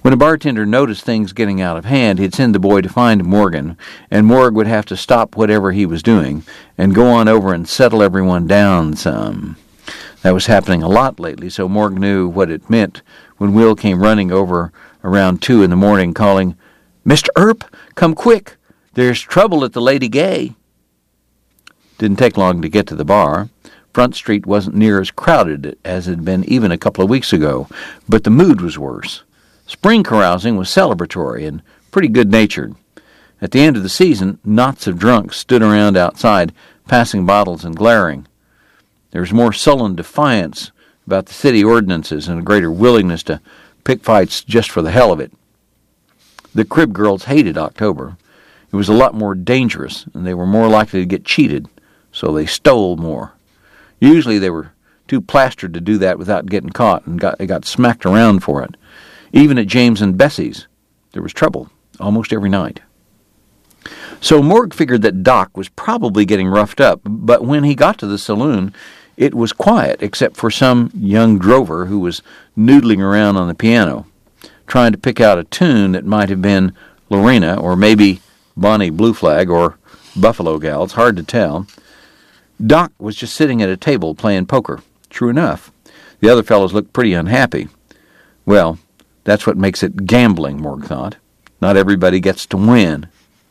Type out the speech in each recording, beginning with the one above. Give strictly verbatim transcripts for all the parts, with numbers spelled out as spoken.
When a bartender noticed things getting out of hand, he'd send the boy to find Morgan, and Morg would have to stop whatever he was doing and go on over and settle everyone down some. That was happening a lot lately, so Morg knew what it meant when Will came running over around two in the morning, calling, "Mister Earp, come quick! There's trouble at the Lady Gay." Didn't take long to get to the bar. Front Street wasn't near as crowded as it had been even a couple of weeks ago, but the mood was worse. Spring carousing was celebratory and pretty good-natured. At the end of the season, knots of drunks stood around outside, passing bottles and glaring. There was more sullen defiance about the city ordinances and a greater willingness to pick fights just for the hell of it. The crib girls hated October. It was a lot more dangerous, and they were more likely to get cheated, so they stole more. Usually they were too plastered to do that without getting caught, and got, they got smacked around for it. Even at James and Bessie's, there was trouble almost every night. So Morg figured that Doc was probably getting roughed up, but when he got to the saloon, it was quiet except for some young drover who was noodling around on the piano, trying to pick out a tune that might have been Lorena or maybe Bonnie Blue Flag or Buffalo Gal. It's hard to tell. Doc was just sitting at a table playing poker. True enough. The other fellows looked pretty unhappy. Well, that's what makes it gambling, Morg thought. Not everybody gets to win.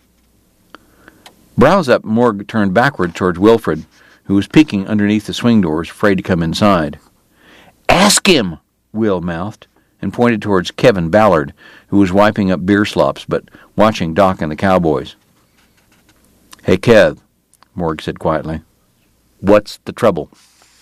Brows up, Morg turned backward towards Wilfred, who was peeking underneath the swing doors, afraid to come inside. "Ask him," Will mouthed, and pointed towards Kevin Ballard, who was wiping up beer slops, but watching Doc and the cowboys. "Hey, Kev," Morg said quietly. "What's the trouble?"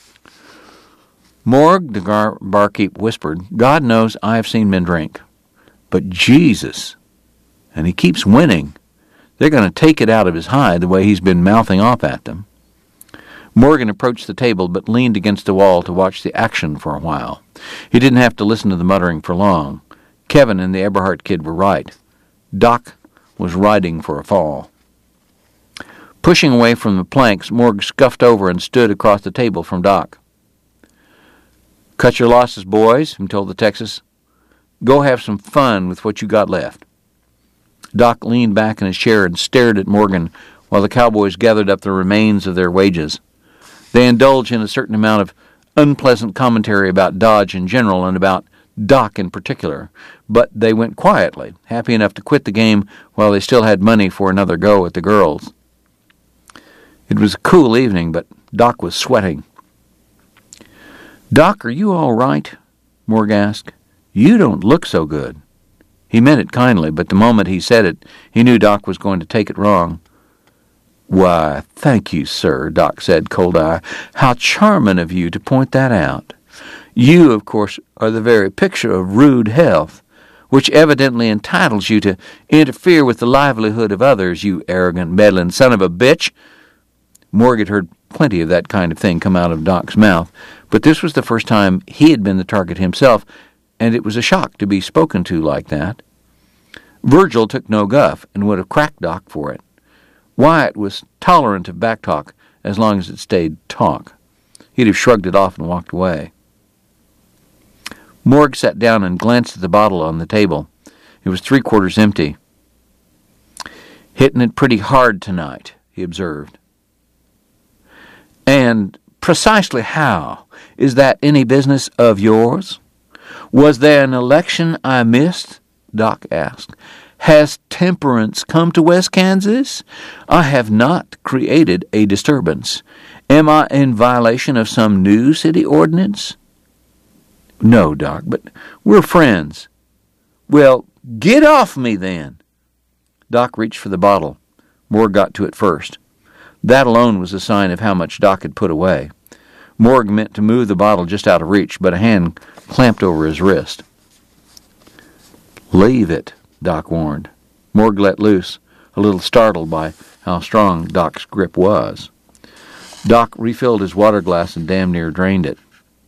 "Morg," the gar- barkeep whispered, "God knows I have seen men drink. But Jesus, and he keeps winning. They're going to take it out of his hide the way he's been mouthing off at them." Morgan approached the table but leaned against the wall to watch the action for a while. He didn't have to listen to the muttering for long. Kevin and the Eberhardt kid were right. Doc was riding for a fall. Pushing away from the planks, Morg scuffed over and stood across the table from Doc. "Cut your losses, boys," he told the Texas. "Go have some fun with what you got left." Doc leaned back in his chair and stared at Morgan while the cowboys gathered up the remains of their wages. They indulged in a certain amount of unpleasant commentary about Dodge in general and about Doc in particular, but they went quietly, happy enough to quit the game while they still had money for another go at the girls. It was a cool evening, but Doc was sweating. "Doc, are you all right?" Morg asked. "You don't look so good." He meant it kindly, but the moment he said it, he knew Doc was going to take it wrong. "Why, thank you, sir," Doc said, cold-eyed. "How charming of you to point that out. You, of course, are the very picture of rude health, which evidently entitles you to interfere with the livelihood of others, you arrogant, meddling son of a bitch." Morg had heard plenty of that kind of thing come out of Doc's mouth, but this was the first time he had been the target himself, and it was a shock to be spoken to like that. Virgil took no guff and would have cracked Doc for it. Wyatt was tolerant of backtalk as long as it stayed talk. He'd have shrugged it off and walked away. Morg sat down and glanced at the bottle on the table. It was three-quarters empty. "Hitting it pretty hard tonight," he observed. "And precisely how? Is that any business of yours? Was there an election I missed?" Doc asked. "Has temperance come to West Kansas? I have not created a disturbance. Am I in violation of some new city ordinance?" "No, Doc, but we're friends." "Well, get off me then." Doc reached for the bottle. Morg got to it first. That alone was a sign of how much Doc had put away. Morg meant to move the bottle just out of reach, but a hand clamped over his wrist. "Leave it," Doc warned. Morg let loose, a little startled by how strong Doc's grip was. Doc refilled his water glass and damn near drained it.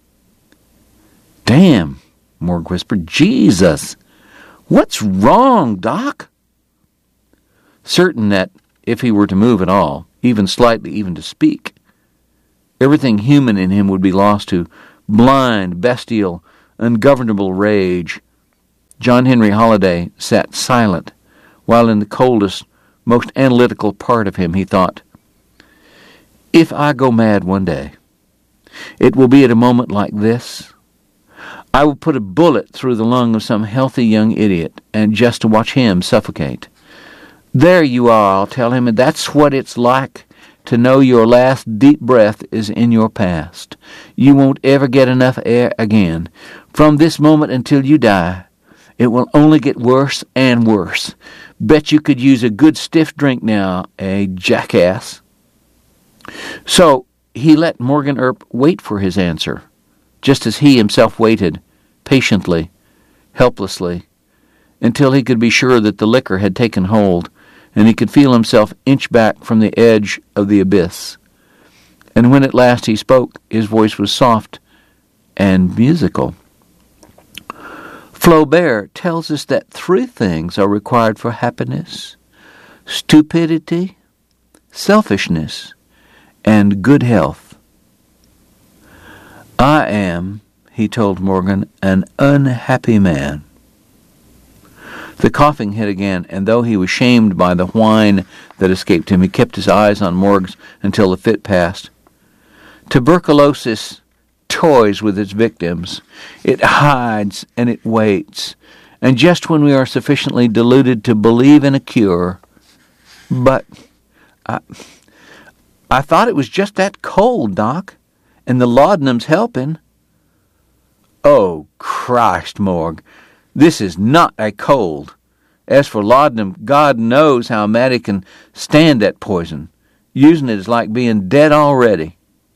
"Damn," Morg whispered. "Jesus! What's wrong, Doc?" Certain that if he were to move at all, even slightly, even to speak, everything human in him would be lost to blind, bestial, ungovernable rage. John Henry Holliday sat silent, while in the coldest, most analytical part of him he thought, "If I go mad one day, it will be at a moment like this. I will put a bullet through the lung of some healthy young idiot, and just to watch him suffocate. There you are, I'll tell him, and that's what it's like to know your last deep breath is in your past. You won't ever get enough air again. From this moment until you die, it will only get worse and worse. Bet you could use a good stiff drink now, eh, jackass?" So he let Morgan Earp wait for his answer, just as he himself waited, patiently, helplessly, until he could be sure that the liquor had taken hold, and he could feel himself inch back from the edge of the abyss. And when at last he spoke, his voice was soft and musical. Flaubert tells us that three things are required for happiness: stupidity, selfishness, and good health. "I am," he told Morgan, "an unhappy man." The coughing hit again, and though he was shamed by the whine that escaped him, he kept his eyes on Morgan until the fit passed. Tuberculosis toys with its victims. It hides and it waits, and just when we are sufficiently deluded to believe in a cure, but I, I thought it was just that cold, Doc, and the laudanum's helping. "Oh, Christ, Morg, this is not a cold. As for laudanum, God knows how Matty can stand that poison. Using it is like being dead already."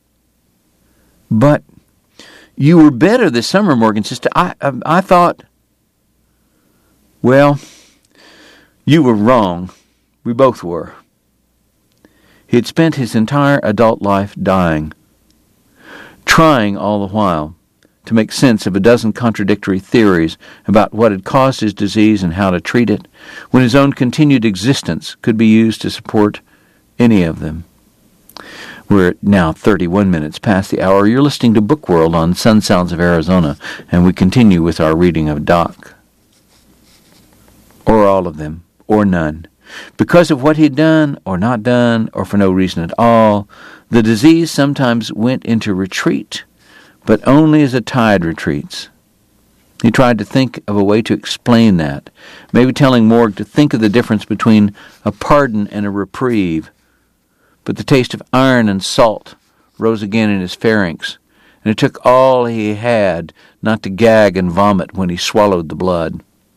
"But you were better this summer, Morgan, sister. I, I, I thought..." "Well, you were wrong. We both were." He had spent his entire adult life dying, trying all the while to make sense of a dozen contradictory theories about what had caused his disease and how to treat it, when his own continued existence could be used to support any of them. We're now thirty-one minutes past the hour. You're listening to Book World on Sun Sounds of Arizona, and we continue with our reading of Doc. Or all of them, or none. Because of what he'd done, or not done, or for no reason at all, the disease sometimes went into retreat, but only as a tide retreats. He tried to think of a way to explain that, maybe telling Morg to think of the difference between a pardon and a reprieve. But the taste of iron and salt rose again in his pharynx, and it took all he had not to gag and vomit when he swallowed the blood.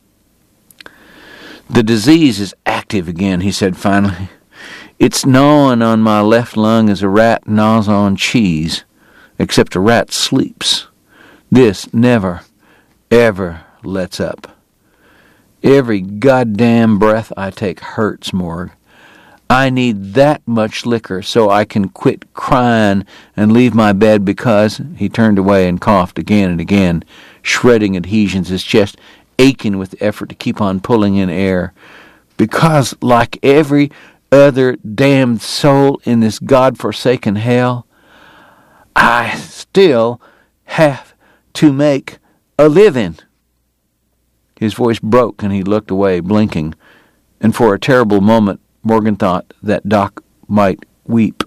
"The disease is active again," he said finally. "It's gnawing on my left lung as a rat gnaws on cheese, except a rat sleeps. This never, ever lets up. Every goddamn breath I take hurts, Morg. I need that much liquor so I can quit crying and leave my bed because..." He turned away and coughed again and again, shredding adhesions, his chest aching with the effort to keep on pulling in air. "Because, like every other damned soul in this God-forsaken hell, I still have to make a living." His voice broke and he looked away, blinking, and for a terrible moment Morgan thought that Doc might weep.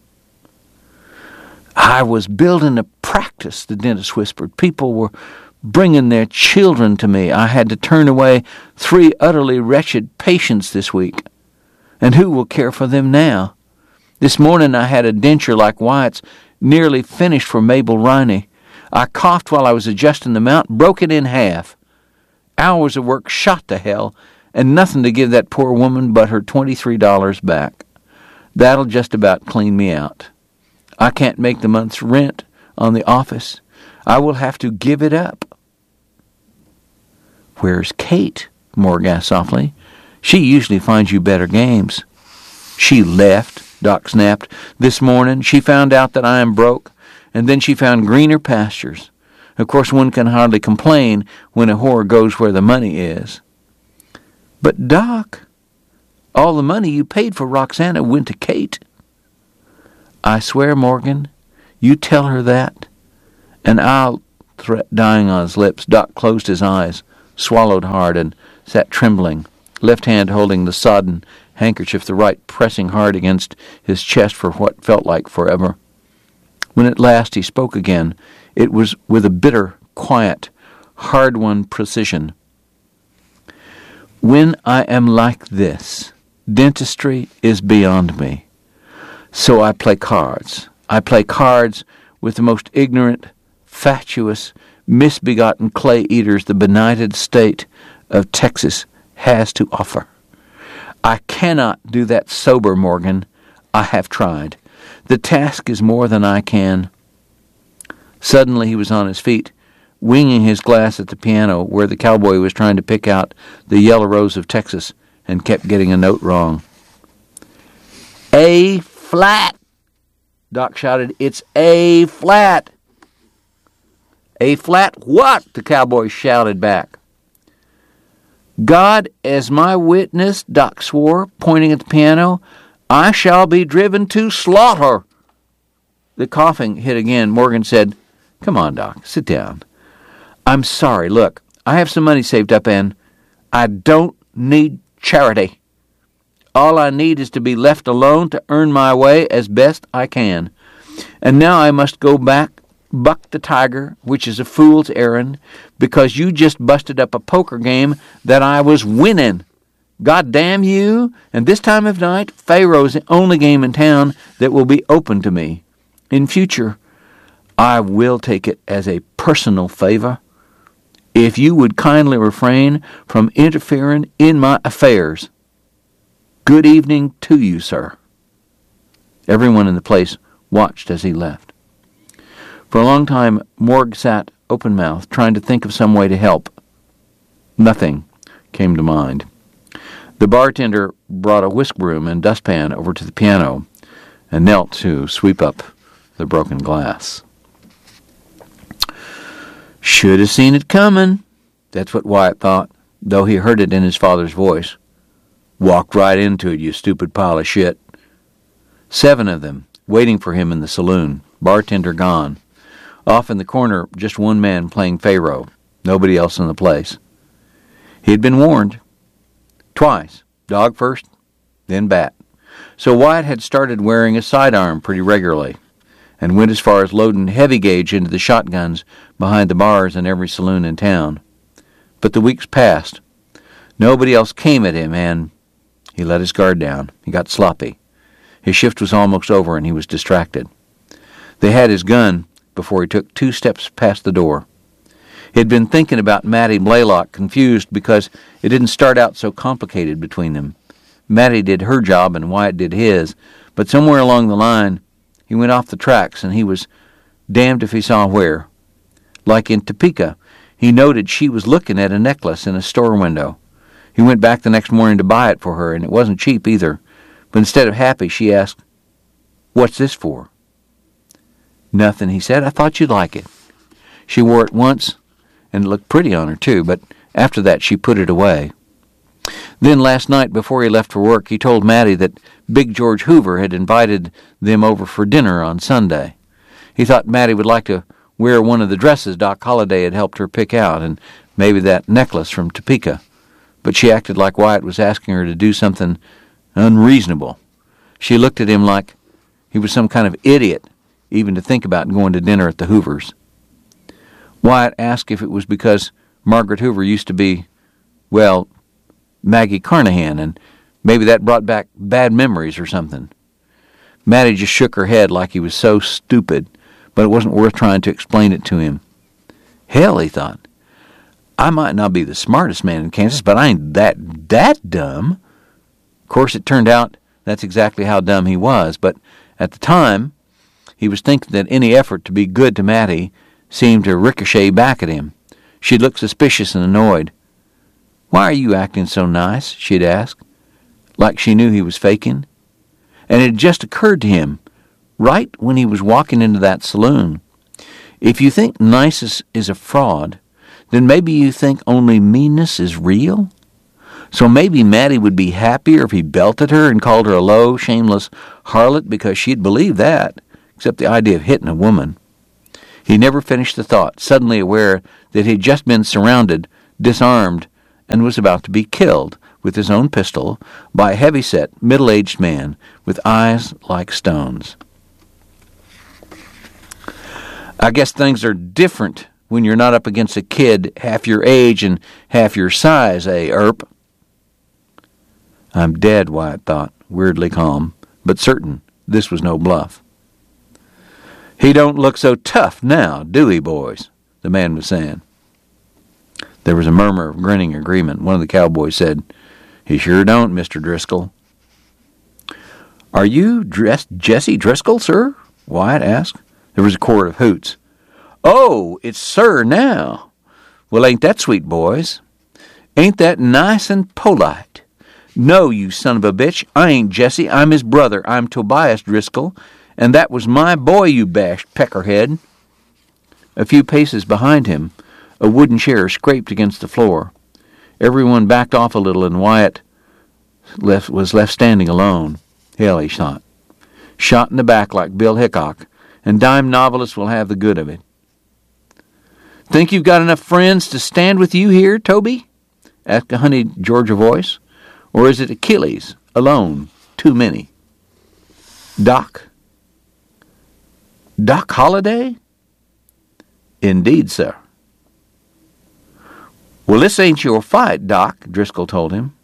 "I was building a practice," the dentist whispered. "People were bringing their children to me. I had to turn away three utterly wretched patients this week. And who will care for them now? This morning I had a denture like Wyatt's nearly finished for Mabel Riney. I coughed while I was adjusting the mount, broke it in half. Hours of work shot to hell, and nothing to give that poor woman but her twenty-three dollars back. That'll just about clean me out. I can't make the month's rent on the office. I will have to give it up." "Where's Kate?" Morg asked softly. "She usually finds you better games." "She left," Doc snapped. "This morning she found out that I am broke, and then she found greener pastures. Of course, one can hardly complain when a whore goes where the money is." "But, Doc, all the money you paid for Roxana went to Kate." "I swear, Morgan, you tell her that, and I'll..." Threat dying on his lips, Doc closed his eyes, swallowed hard, and sat trembling, left hand holding the sodden handkerchief, the right pressing hard against his chest for what felt like forever. When at last he spoke again, it was with a bitter, quiet, hard-won precision. When I am like this, dentistry is beyond me. So I play cards. I play cards with the most ignorant, fatuous, misbegotten clay eaters the benighted state of Texas has to offer. I cannot do that sober, Morgan. I have tried. The task is more than I can. Suddenly he was on his feet, winging his glass at the piano where the cowboy was trying to pick out the Yellow Rose of Texas and kept getting a note wrong. A flat, Doc shouted. It's A flat. A flat what? The cowboy shouted back. God as my witness, Doc swore, pointing at the piano, I shall be driven to slaughter. The coughing hit again. Morgan said, Come on, Doc, sit down. I'm sorry. Look, I have some money saved up and I don't need charity. All I need is to be left alone to earn my way as best I can. And now I must go back, buck the tiger, which is a fool's errand, because you just busted up a poker game that I was winning. God damn you, and this time of night, Pharaoh's the only game in town that will be open to me. In future, I will take it as a personal favor if you would kindly refrain from interfering in my affairs. Good evening to you, sir. Everyone in the place watched as he left. For a long time, Morg sat open-mouthed, trying to think of some way to help. Nothing came to mind. The bartender brought a whisk broom and dustpan over to the piano and knelt to sweep up the broken glass. Should have seen it coming, that's what Wyatt thought, though he heard it in his father's voice. Walked right into it, you stupid pile of shit. Seven of them, waiting for him in the saloon, bartender gone. Off in the corner, just one man playing Pharaoh, nobody else in the place. He had been warned. Twice. Dog first, then bat. So Wyatt had started wearing a sidearm pretty regularly, and went as far as loading heavy gauge into the shotguns behind the bars in every saloon in town. But the weeks passed. Nobody else came at him, and he let his guard down. He got sloppy. His shift was almost over, and he was distracted. They had his gun before he took two steps past the door. He had been thinking about Mattie Blaylock, confused because it didn't start out so complicated between them. Mattie did her job and Wyatt did his, but somewhere along the line, he went off the tracks, and he was damned if he saw where. Like in Topeka, he noted she was looking at a necklace in a store window. He went back the next morning to buy it for her, and it wasn't cheap either. But instead of happy, she asked, What's this for? Nothing, he said. I thought you'd like it. She wore it once, and it looked pretty on her, too, but after that she put it away. Then last night, before he left for work, he told Mattie that Big George Hoover had invited them over for dinner on Sunday. He thought Mattie would like to wear one of the dresses Doc Holliday had helped her pick out, and maybe that necklace from Topeka. But she acted like Wyatt was asking her to do something unreasonable. She looked at him like he was some kind of idiot, even to think about going to dinner at the Hoovers. Wyatt asked if it was because Margaret Hoover used to be, well, Maggie Carnahan, and maybe that brought back bad memories or something. Mattie just shook her head like he was so stupid, but it wasn't worth trying to explain it to him. Hell, he thought, I might not be the smartest man in Kansas, but I ain't that, that dumb. Of course, it turned out that's exactly how dumb he was, but at the time, he was thinking that any effort to be good to Mattie seemed to ricochet back at him. She'd looked suspicious and annoyed. Why are you acting so nice? She'd asked, like she knew he was faking. And it had just occurred to him, right when he was walking into that saloon, if you think niceness is a fraud, then maybe you think only meanness is real? So maybe Mattie would be happier if he belted her and called her a low, shameless harlot because she'd believe that, except the idea of hitting a woman. He never finished the thought, suddenly aware that he had just been surrounded, disarmed, and was about to be killed with his own pistol by a heavy-set, middle-aged man with eyes like stones. I guess things are different when you're not up against a kid half your age and half your size, eh, Earp? I'm dead, Wyatt thought, weirdly calm, but certain this was no bluff. He don't look so tough now, do he, boys? The man was saying. There was a murmur of grinning agreement. One of the cowboys said, He sure don't, Mister Driscoll. Are you dressed Jesse Driscoll, sir? Wyatt asked. There was a chorus of hoots. Oh, it's sir now. Well, ain't that sweet, boys? Ain't that nice and polite? No, you son of a bitch, I ain't Jesse, I'm his brother. I'm Tobias Driscoll, and that was my boy you bashed, peckerhead. A few paces behind him, a wooden chair scraped against the floor. Everyone backed off a little, and Wyatt left, was left standing alone. Hell, he thought. Shot in the back like Bill Hickok, and dime novelists will have the good of it. Think you've got enough friends to stand with you here, Toby? Asked a honeyed Georgia voice. Or is it Achilles, alone, too many? Doc? Doc Holliday? Indeed, sir. Well, this ain't your fight, Doc, Driscoll told him.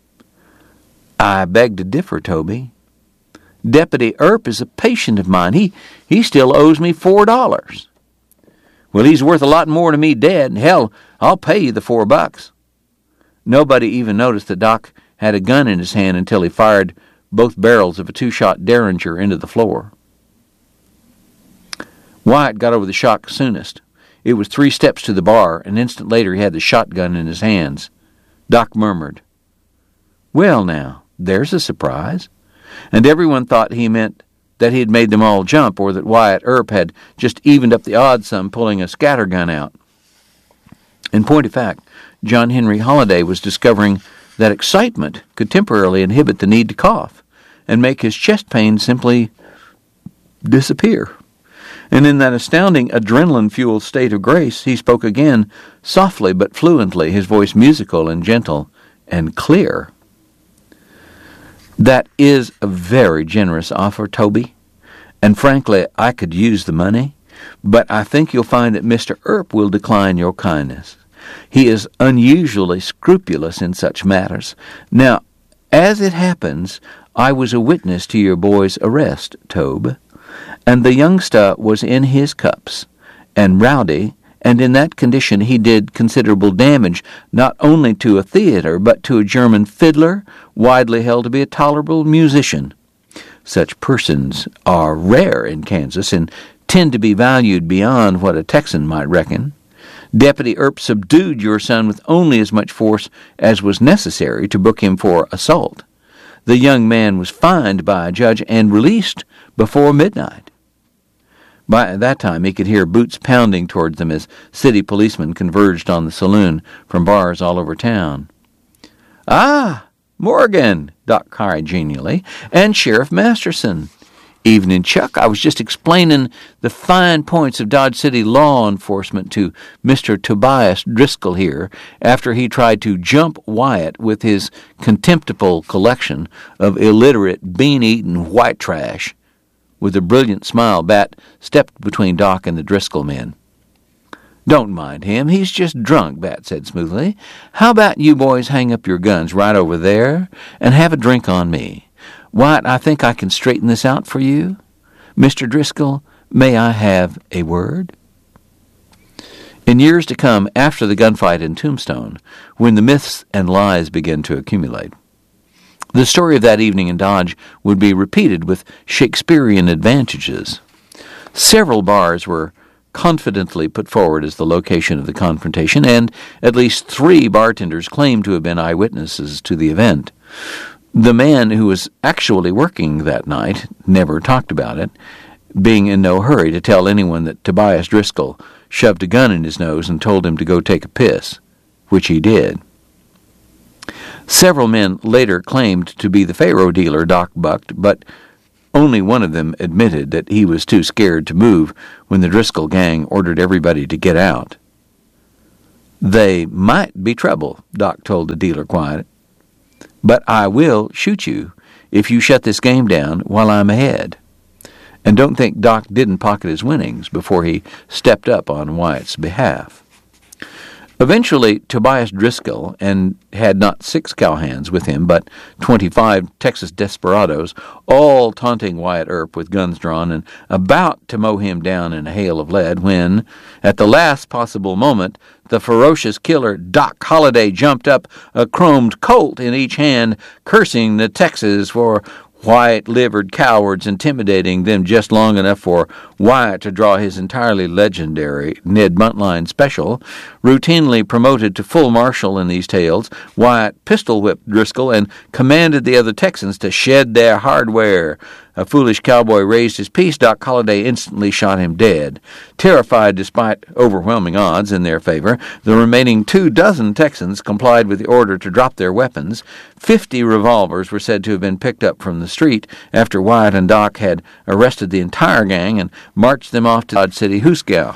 I beg to differ, Toby. Deputy Earp is a patient of mine. He he still owes me four dollars. Well, he's worth a lot more to me dead. Hell, I'll pay you the four bucks. Nobody even noticed that Doc had a gun in his hand until he fired both barrels of a two-shot Derringer into the floor. Wyatt got over the shock soonest. It was three steps to the bar. An instant later he had the shotgun in his hands. Doc murmured, Well now, there's a surprise. And everyone thought he meant that he had made them all jump, or that Wyatt Earp had just evened up the odds some, pulling a scattergun out. In point of fact, John Henry Holliday was discovering that excitement could temporarily inhibit the need to cough and make his chest pain simply disappear. And in that astounding adrenaline-fueled state of grace, he spoke again, softly but fluently, his voice musical and gentle and clear. That is a very generous offer, Toby, and frankly, I could use the money, but I think you'll find that Mister Earp will decline your kindness. He is unusually scrupulous in such matters. Now, as it happens, I was a witness to your boy's arrest, Tobe, and the youngster was in his cups, and rowdy, and in that condition he did considerable damage, not only to a theater, but to a German fiddler, widely held to be a tolerable musician. Such persons are rare in Kansas, and tend to be valued beyond what a Texan might reckon. Deputy Earp subdued your son with only as much force as was necessary to book him for assault. The young man was fined by a judge and released before midnight. By that time he could hear boots pounding towards them as city policemen converged on the saloon from bars all over town. Ah, Morgan, Doc cried genially, and Sheriff Masterson. Evening, Chuck. I was just explaining the fine points of Dodge City law enforcement to Mister Tobias Driscoll here after he tried to jump Wyatt with his contemptible collection of illiterate, bean-eaten white trash. With a brilliant smile, Bat stepped between Doc and the Driscoll men. Don't mind him. He's just drunk, Bat said smoothly. How about you boys hang up your guns right over there and have a drink on me? Wyatt, I think I can straighten this out for you. Mister Driscoll, may I have a word? In years to come, after the gunfight in Tombstone, when the myths and lies began to accumulate, the story of that evening in Dodge would be repeated with Shakespearean advantages. Several bars were confidently put forward as the location of the confrontation, and at least three bartenders claimed to have been eyewitnesses to the event. The man who was actually working that night never talked about it, being in no hurry to tell anyone that Tobias Driscoll shoved a gun in his nose and told him to go take a piss, which he did. Several men later claimed to be the faro dealer Doc bucked, but only one of them admitted that he was too scared to move when the Driscoll gang ordered everybody to get out. "They might be trouble," Doc told the dealer quiet. "But I will shoot you if you shut this game down while I'm ahead." And don't think Doc didn't pocket his winnings before he stepped up on Wyatt's behalf. Eventually, Tobias Driscoll and had not six cowhands with him, but twenty-five Texas desperadoes, all taunting Wyatt Earp with guns drawn and about to mow him down in a hail of lead when, at the last possible moment, the ferocious killer Doc Holliday jumped up, a chromed Colt in each hand, cursing the Texans for white-livered cowards, intimidating them just long enough for Wyatt to draw his entirely legendary Ned Buntline special. Routinely promoted to full marshal in these tales, Wyatt pistol-whipped Driscoll and commanded the other Texans to shed their hardware. A foolish cowboy raised his piece. Doc Holliday instantly shot him dead. Terrified despite overwhelming odds in their favor, the remaining two dozen Texans complied with the order to drop their weapons. Fifty revolvers were said to have been picked up from the street after Wyatt and Doc had arrested the entire gang and marched them off to Dodge City Hoosgow.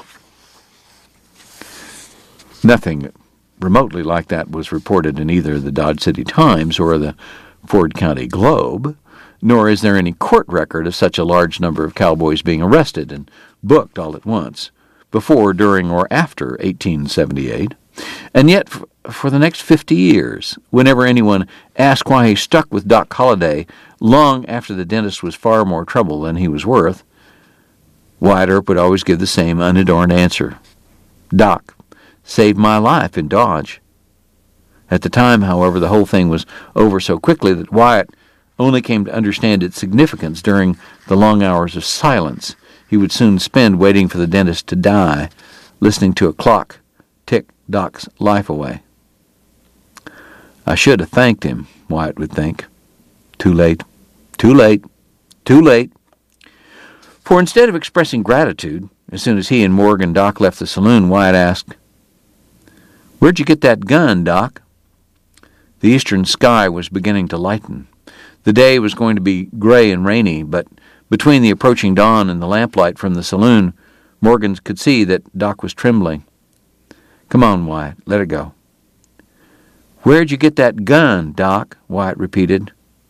Nothing remotely like that was reported in either the Dodge City Times or the Ford County Globe, nor is there any court record of such a large number of cowboys being arrested and booked all at once, before, during, or after eighteen seventy-eight. And yet, for the next fifty years, whenever anyone asked why he stuck with Doc Holliday long after the dentist was far more trouble than he was worth, Wyatt Earp would always give the same unadorned answer. "Doc saved my life in Dodge." At the time, however, the whole thing was over so quickly that Wyatt only came to understand its significance during the long hours of silence he would soon spend waiting for the dentist to die, listening to a clock tick Doc's life away. "I should have thanked him," Wyatt would think. Too late, too late, too late. For instead of expressing gratitude, as soon as he and Morgan Doc left the saloon, Wyatt asked, "Where'd you get that gun, Doc?" The eastern sky was beginning to lighten. The day was going to be gray and rainy, but between the approaching dawn and the lamplight from the saloon, Morgan could see that Doc was trembling. "Come on, Wyatt, let it go." "Where'd you get that gun, Doc?" Wyatt repeated.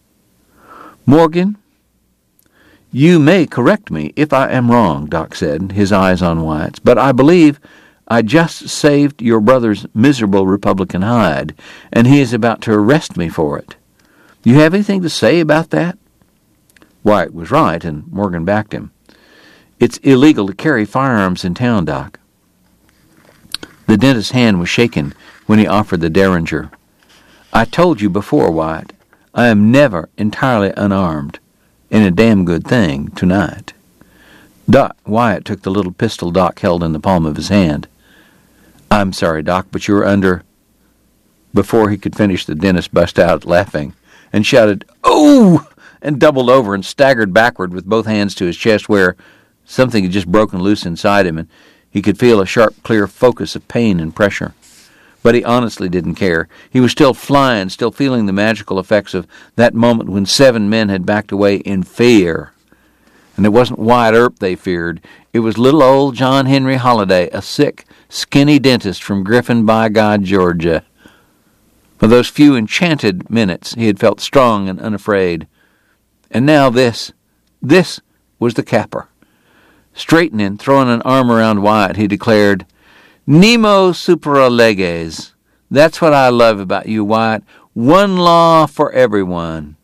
"Morgan, you may correct me if I am wrong," Doc said, his eyes on Wyatt's, "but I believe I just saved your brother's miserable Republican hide, and he is about to arrest me for it. Do you have anything to say about that?" Wyatt was right, and Morgan backed him. "It's illegal to carry firearms in town, Doc." The dentist's hand was shaken when he offered the Derringer. "I told you before, Wyatt, I am never entirely unarmed, and a damn good thing tonight." Doc Wyatt took the little pistol Doc held in the palm of his hand. "I'm sorry, Doc, but you're under—" Before he could finish, the dentist burst out laughing and shouted, "Oh!" and doubled over and staggered backward with both hands to his chest where something had just broken loose inside him, and he could feel a sharp, clear focus of pain and pressure. But he honestly didn't care. He was still flying, still feeling the magical effects of that moment when seven men had backed away in fear. And it wasn't Wyatt Earp they feared. It was little old John Henry Holliday, a sick, skinny dentist from Griffin, by God, Georgia. For those few enchanted minutes, he had felt strong and unafraid. And now this, this was the capper. Straightening, throwing an arm around Wyatt, he declared, "Nemo supra leges. That's what I love about you, Wyatt. One law for everyone."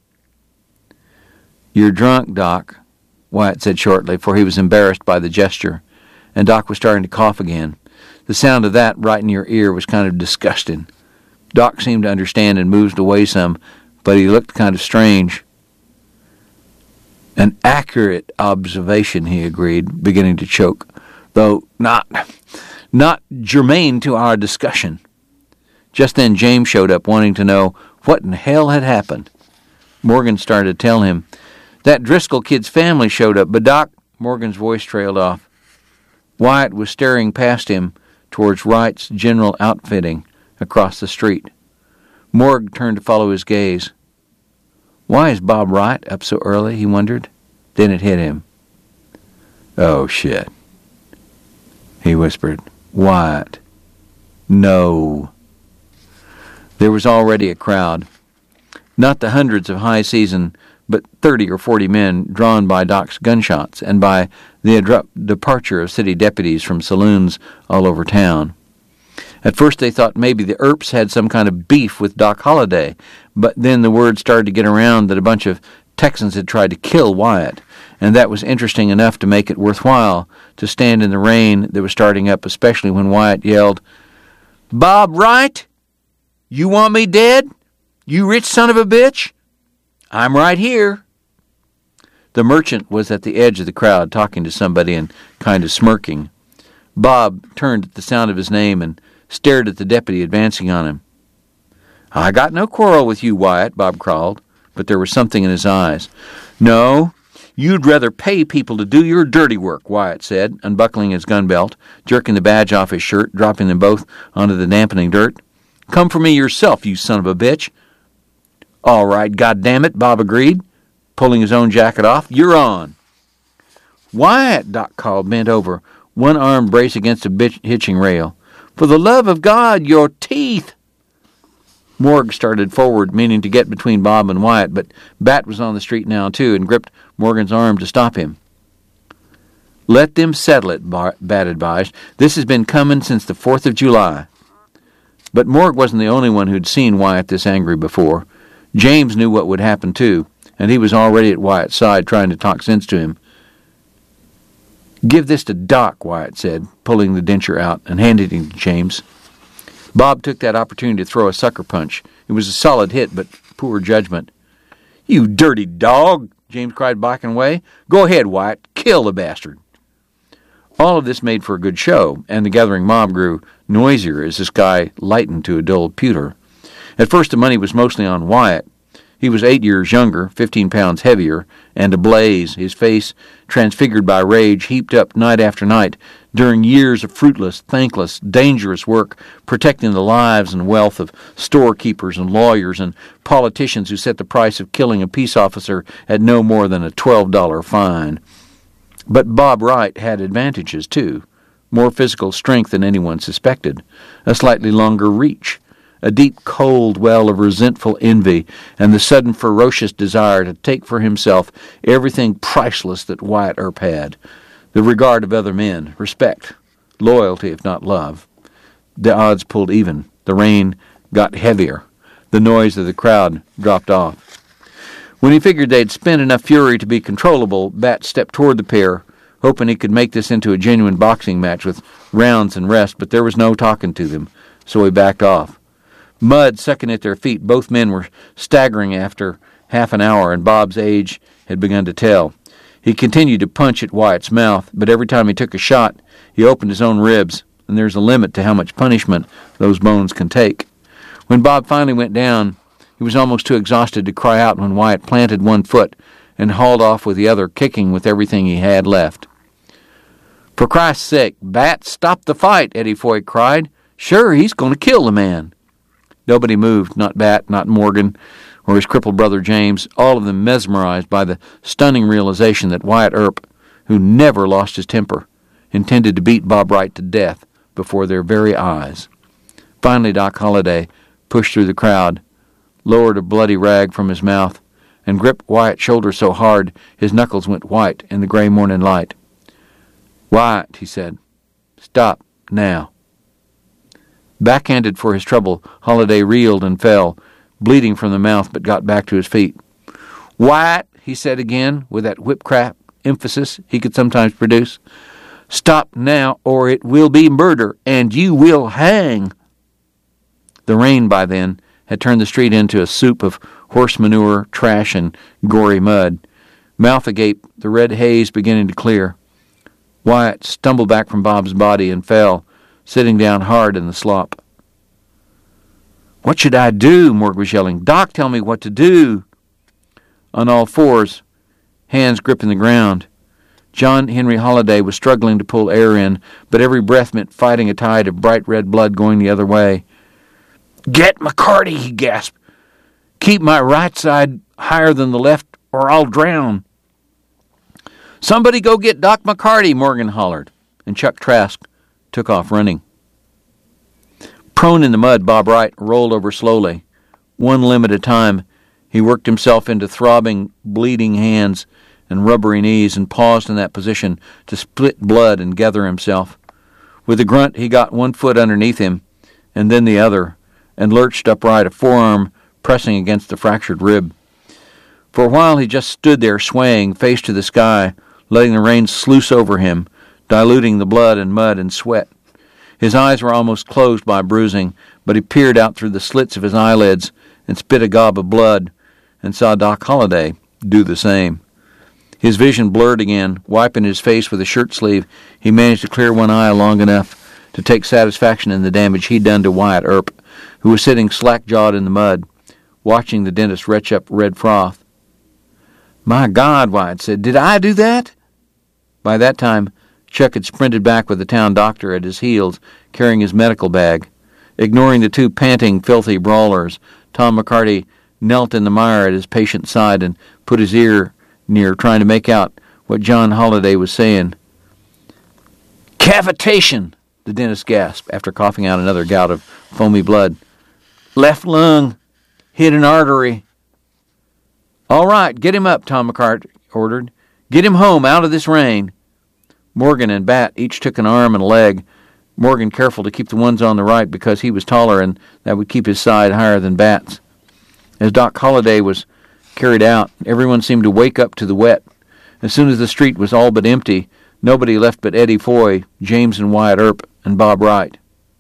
"You're drunk, Doc," Wyatt said shortly, for he was embarrassed by the gesture, and Doc was starting to cough again. The sound of that right in your ear was kind of disgusting. Doc seemed to understand and moved away some, but he looked kind of strange. "An accurate observation," he agreed, beginning to choke, "though not, not germane to our discussion." Just then James showed up, wanting to know what in hell had happened. Morgan started to tell him. "That Driscoll kid's family showed up, but Doc," Morgan's voice trailed off. Wyatt was staring past him towards Wright's General Outfitting across the street. Morg turned to follow his gaze. Why is Bob Wright up so early, he wondered. Then it hit him. "Oh, shit," he whispered. "Wyatt. No. There was already a crowd. Not the hundreds of high season, but thirty or forty men drawn by Doc's gunshots and by the abrupt departure of city deputies from saloons all over town. At first they thought maybe the Earps had some kind of beef with Doc Holliday, but then the word started to get around that a bunch of Texans had tried to kill Wyatt, and that was interesting enough to make it worthwhile to stand in the rain that was starting up, especially when Wyatt yelled, "Bob Wright? You want me dead? You rich son of a bitch? I'm right here." The merchant was at the edge of the crowd talking to somebody and kind of smirking. Bob turned at the sound of his name and stared at the deputy advancing on him. "I got no quarrel with you, Wyatt," Bob crawled, but there was something in his eyes. "No, you'd rather pay people to do your dirty work," Wyatt said, unbuckling his gun belt, jerking the badge off his shirt, dropping them both onto the dampening dirt. "Come for me yourself, you son of a bitch." "All right, goddammit," Bob agreed, pulling his own jacket off. "You're on." "Wyatt," Doc called, bent over, one arm braced against a bitch hitching rail. "For the love of God, your teeth!" Morg started forward, meaning to get between Bob and Wyatt, but Bat was on the street now, too, and gripped Morgan's arm to stop him. "Let them settle it," Bat advised. "This has been coming since the fourth of July. But Morg wasn't the only one who'd seen Wyatt this angry before. James knew what would happen, too, and he was already at Wyatt's side trying to talk sense to him. "Give this to Doc," Wyatt said, pulling the denture out and handing it to James. Bob took that opportunity to throw a sucker punch. It was a solid hit, but poor judgment. "You dirty dog!" James cried, backing away. "Go ahead, Wyatt. Kill the bastard." All of this made for a good show, and the gathering mob grew noisier as the sky lightened to a dull pewter. At first the money was mostly on Wyatt. He was eight years younger, fifteen pounds heavier, and ablaze, his face transfigured by rage, heaped up night after night during years of fruitless, thankless, dangerous work protecting the lives and wealth of storekeepers and lawyers and politicians who set the price of killing a peace officer at no more than a twelve dollar fine. But Bob Wright had advantages, too. More physical strength than anyone suspected, a slightly longer reach, a deep, cold well of resentful envy, and the sudden ferocious desire to take for himself everything priceless that Wyatt Earp had. The regard of other men, respect, loyalty if not love. The odds pulled even. The rain got heavier. The noise of the crowd dropped off. When he figured they'd spent enough fury to be controllable, Bat stepped toward the pair, hoping he could make this into a genuine boxing match with rounds and rest, but there was no talking to them, so he backed off. Mud sucking at their feet, both men were staggering after half an hour, and Bob's age had begun to tell. He continued to punch at Wyatt's mouth, but every time he took a shot, he opened his own ribs, and there's a limit to how much punishment those bones can take. When Bob finally went down, he was almost too exhausted to cry out when Wyatt planted one foot and hauled off with the other, kicking with everything he had left. "For Christ's sake, Bat, stop the fight," Eddie Foy cried. "Sure, he's going to kill the man." Nobody moved, not Bat, not Morgan, or his crippled brother James, all of them mesmerized by the stunning realization that Wyatt Earp, who never lost his temper, intended to beat Bob Wright to death before their very eyes. Finally, Doc Holliday pushed through the crowd, lowered a bloody rag from his mouth, and gripped Wyatt's shoulder so hard his knuckles went white in the gray morning light. "Wyatt," he said, "stop now." Backhanded for his trouble, Holliday reeled and fell, bleeding from the mouth, but got back to his feet. "Wyatt," he said again, with that whipcrap emphasis he could sometimes produce, "stop now, or it will be murder, and you will hang." The rain, by then, had turned the street into a soup of horse manure, trash, and gory mud. Mouth agape, the red haze beginning to clear. Wyatt stumbled back from Bob's body and fell, sitting down hard in the slop. "What should I do?" Morg was yelling. "Doc, tell me what to do." On all fours, hands gripping the ground, John Henry Holliday was struggling to pull air in, but every breath meant fighting a tide of bright red blood going the other way. "Get McCarty," he gasped. "Keep my right side higher than the left, or I'll drown." "Somebody go get Doc McCarty," Morgan hollered, and Chuck Trask took off running. Prone in the mud, Bob Wright rolled over slowly. One limb at a time, he worked himself into throbbing, bleeding hands and rubbery knees and paused in that position to split blood and gather himself. With a grunt, he got one foot underneath him and then the other and lurched upright, a forearm pressing against the fractured rib. For a while he just stood there swaying, face to the sky, letting the rain sluice over him, diluting the blood and mud and sweat. His eyes were almost closed by bruising, but he peered out through the slits of his eyelids and spit a gob of blood and saw Doc Holliday do the same. His vision blurred again. Wiping his face with a shirt sleeve, he managed to clear one eye long enough to take satisfaction in the damage he'd done to Wyatt Earp, who was sitting slack-jawed in the mud, watching the dentist retch up red froth. "My God," Wyatt said, "did I do that?" By that time, Chuck had sprinted back with the town doctor at his heels, carrying his medical bag. Ignoring the two panting, filthy brawlers, Tom McCarty knelt in the mire at his patient's side and put his ear near, trying to make out what John Holliday was saying. "Cavitation," the dentist gasped after coughing out another gout of foamy blood. "Left lung. Hit an artery." "All right, get him up," Tom McCarty ordered. "Get him home, out of this rain." Morgan and Bat each took an arm and a leg, Morgan careful to keep the ones on the right because he was taller and that would keep his side higher than Bat's. As Doc Holliday was carried out, everyone seemed to wake up to the wet. As soon as the street was all but empty, nobody left but Eddie Foy, James and Wyatt Earp, and Bob Wright.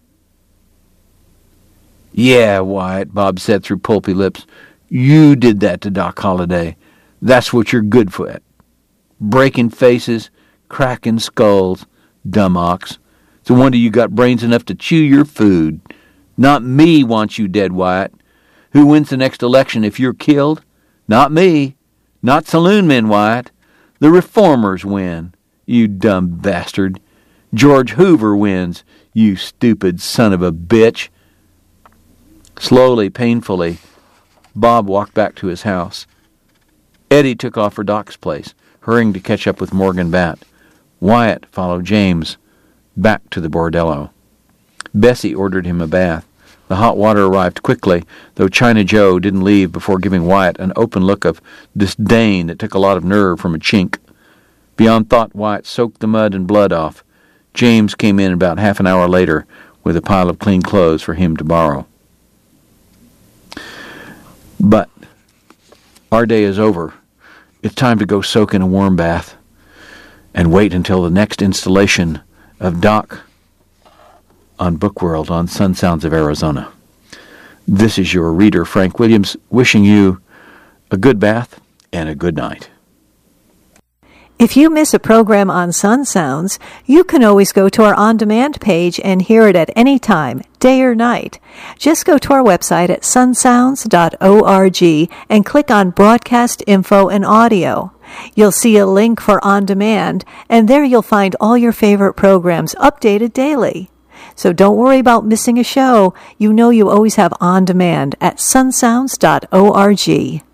"Yeah, Wyatt," Bob said through pulpy lips, "you did that to Doc Holliday. That's what you're good for. Breaking faces, cracking skulls, dumb ox. It's a wonder you got brains enough to chew your food. Not me wants you dead, Wyatt. Who wins the next election if you're killed? Not me. Not saloon men, Wyatt. The reformers win, you dumb bastard. George Hoover wins, you stupid son of a bitch." Slowly, painfully, Bob walked back to his house. Eddie took off for Doc's place, hurrying to catch up with Morgan Bat. Wyatt followed James back to the bordello. Bessie ordered him a bath. The hot water arrived quickly, though China Joe didn't leave before giving Wyatt an open look of disdain that took a lot of nerve from a chink. Beyond thought, Wyatt soaked the mud and blood off. James came in about half an hour later with a pile of clean clothes for him to borrow. But our day is over. It's time to go soak in a warm bath and wait until the next installation of Doc on Bookworld on Sun Sounds of Arizona. This is your reader, Frank Williams, wishing you a good bath and a good night. If you miss a program on Sun Sounds, you can always go to our on-demand page and hear it at any time, day or night. Just go to our website at sun sounds dot org and click on Broadcast Info and Audio. You'll see a link for On Demand, and there you'll find all your favorite programs updated daily. So don't worry about missing a show. You know you always have On Demand at sun sounds dot org.